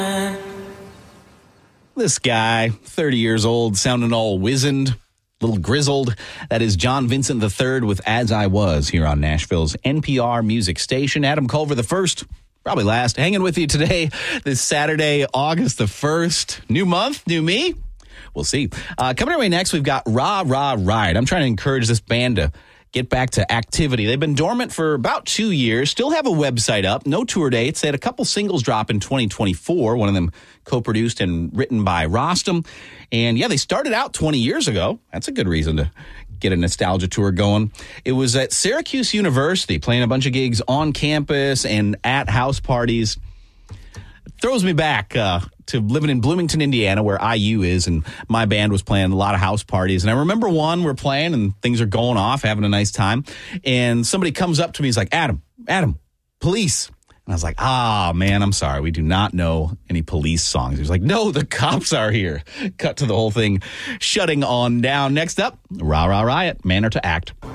This guy, 30 years old, sounding all wizened, little grizzled. That is John Vincent III with As I Was here on Nashville's NPR music station. Adam Culver the first, probably last, hanging with you today, this Saturday, August the 1st. New month, new me. We'll see. Coming our way next, we've got Rah Rah Riot. I'm trying to encourage this band to get back to activity. They've been dormant for about 2 years, still have a website up, no tour dates. They had a couple singles drop in 2024, one of them co-produced and written by Rostam. And yeah, they started out 20 years ago. That's a good reason to get a nostalgia tour going. It was at Syracuse University, playing a bunch of gigs on campus and at house parties. Throws me back to living in Bloomington, Indiana, where IU is, and my band was playing a lot of house parties. And I remember one, we're playing, and things are going off, having a nice time. And somebody comes up to me, he's like, Adam, Police. And I was like, man, I'm sorry. We do not know any Police songs. He was like, no, the cops are here. Cut to the whole thing shutting on down. Next up, Rah Rah Riot, Manner to Act.